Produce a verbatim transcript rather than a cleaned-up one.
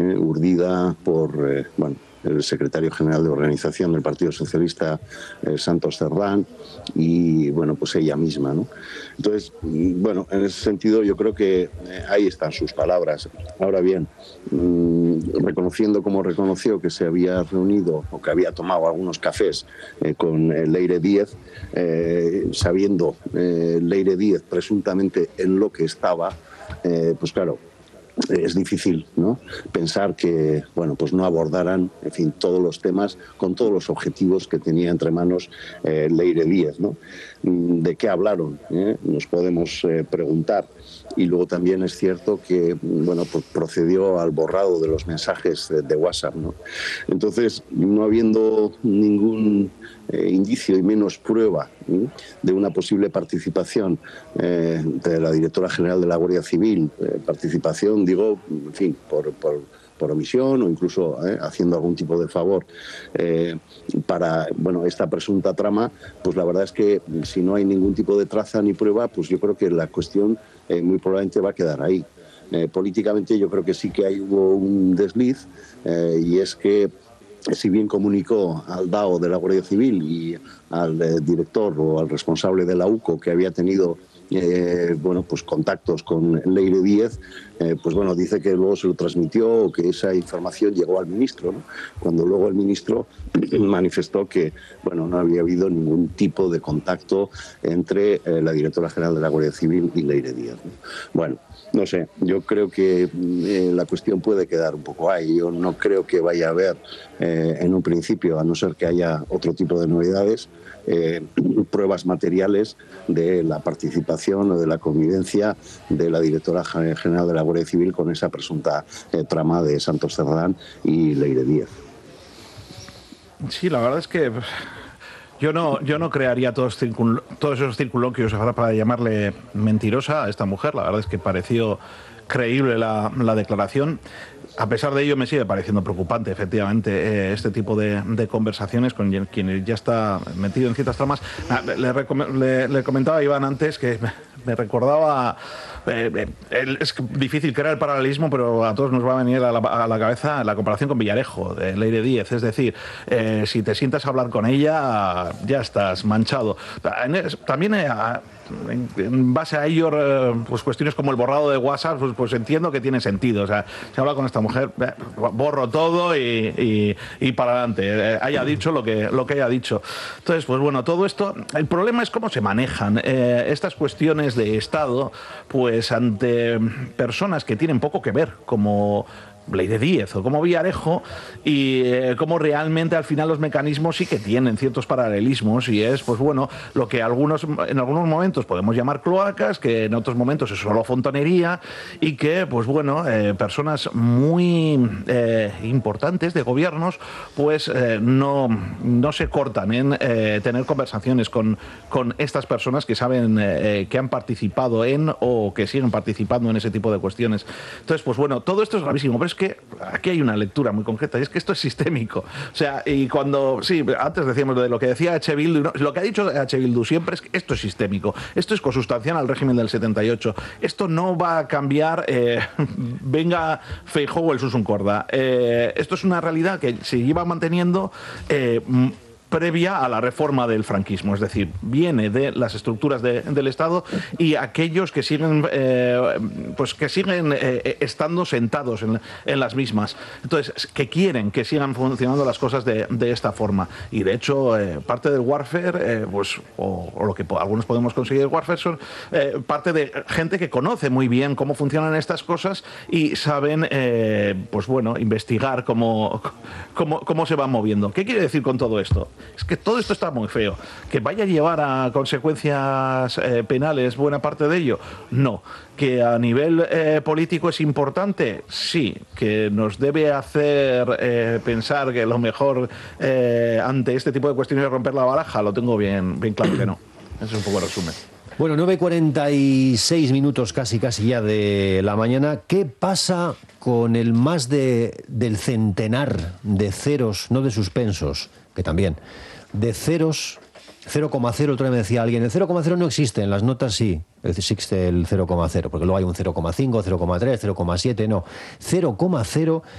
eh, urdida por, eh, bueno, el secretario general de organización del Partido Socialista, eh, Santos Cerdán, y bueno, pues ella misma, ¿no? Entonces, bueno, en ese sentido yo creo que eh, ahí están sus palabras. Ahora bien, mmm, reconociendo como reconoció que se había reunido o que había tomado algunos cafés eh, con eh, Leire Díez, eh, sabiendo eh, Leire Díez presuntamente en lo que estaba, eh, pues claro, es difícil, ¿no?, pensar que, bueno, pues no abordaran, en fin, todos los temas con todos los objetivos que tenía entre manos eh, Leire Díez, ¿no? ¿De qué hablaron? ¿Eh? Nos podemos eh, preguntar. Y luego también es cierto que, bueno, pues procedió al borrado de los mensajes de, de WhatsApp, ¿no? Entonces, no habiendo ningún eh, indicio y menos prueba ¿eh? de una posible participación eh, de la directora general de la Guardia Civil, eh, participación, digo, en fin, por, por, por omisión o incluso eh, haciendo algún tipo de favor eh, para, bueno, esta presunta trama, pues la verdad es que si no hay ningún tipo de traza ni prueba, pues yo creo que la cuestión eh, muy probablemente va a quedar ahí. Eh, políticamente yo creo que sí que hay, hubo un desliz eh, y es que si bien comunicó al D A O de la Guardia Civil y al eh, director o al responsable de la U C O que había tenido eh, bueno, pues contactos con Leire Díez, eh, pues bueno, dice que luego se lo transmitió o que esa información llegó al ministro, ¿no? Cuando luego el ministro manifestó que, bueno, no había habido ningún tipo de contacto entre eh, la directora general de la Guardia Civil y Leire Díez, ¿no? Bueno, no sé, yo creo que eh, la cuestión puede quedar un poco ahí. Yo no creo que vaya a haber eh, en un principio, a no ser que haya otro tipo de novedades, eh, pruebas materiales de la participación o de la convivencia de la directora general de la Guardia Civil con esa presunta eh, trama de Santos Cerdán y Leire Díez. Sí, la verdad es que Yo no, yo no crearía todos, circul, todos esos circunloquios ahora para llamarle mentirosa a esta mujer. La verdad es que pareció creíble la, la declaración. A pesar de ello, me sigue pareciendo preocupante, efectivamente, eh, este tipo de, de conversaciones con quien ya está metido en ciertas tramas. Le, le, le, le comentaba a Iván antes que me, me recordaba... Eh, eh, es difícil crear el paralelismo, pero a todos nos va a venir a la, a la cabeza la comparación con Villarejo, de Leire Díez. Es decir, eh, si te sientas a hablar con ella, ya estás manchado. También... Eh, En, en base a ello, pues cuestiones como el borrado de WhatsApp, pues, pues entiendo que tiene sentido. O sea, se habla con esta mujer, borro todo y, y, y para adelante. Eh, haya dicho lo que, lo que haya dicho. Entonces, pues bueno, todo esto, el problema es cómo se manejan eh, estas cuestiones de Estado, pues ante personas que tienen poco que ver, como Leire Díez o como Villarejo, y eh, cómo realmente al final los mecanismos sí que tienen ciertos paralelismos, y es, pues bueno, lo que algunos en algunos momentos podemos llamar cloacas, que en otros momentos es solo fontanería, y que, pues bueno, eh, personas muy eh, importantes de gobiernos, pues eh, no, no se cortan en eh, tener conversaciones con, con estas personas que saben eh, que han participado en o que siguen participando en ese tipo de cuestiones. Entonces, pues bueno, todo esto es gravísimo, pero es que aquí hay una lectura muy concreta, y es que esto es sistémico. O sea, y cuando, sí, antes decíamos de lo que decía H. Bildu, ¿no? Lo que ha dicho H. Bildu siempre es que esto es sistémico, esto es consustancial al régimen del setenta y ocho, esto no va a cambiar, eh, venga Feijóo o el Susun Corda. Eh, esto es una realidad que se lleva manteniendo eh, previa a la reforma del franquismo, es decir, viene de las estructuras de, del Estado, y aquellos que siguen eh, pues que siguen eh, estando sentados en, en las mismas, entonces que quieren que sigan funcionando las cosas de, de esta forma. Y de hecho eh, parte del warfare eh, pues o, o lo que po algunos podemos conseguir warfare son eh, parte de gente que conoce muy bien cómo funcionan estas cosas y saben eh, pues bueno, investigar cómo, cómo, cómo se van moviendo. ¿Qué quiere decir con todo esto? Es que todo esto está muy feo. ¿Que vaya a llevar a consecuencias eh, penales buena parte de ello? No. ¿Que a nivel eh, político es importante? Sí. ¿Que nos debe hacer eh, pensar que lo mejor eh, ante este tipo de cuestiones es romper la baraja? Lo tengo bien, bien claro que no. Ese es un poco el resumen. Bueno, nueve cuarenta y seis minutos casi casi ya de la mañana. ¿Qué pasa con el más de, del centenar de ceros, no de suspensos, que también, de ceros, cero coma cero, otra vez me decía alguien, el cero coma cero no existe, en las notas sí, existe el cero coma cero, porque luego hay un cero coma cinco, cero coma tres, cero coma siete, no, cero coma cero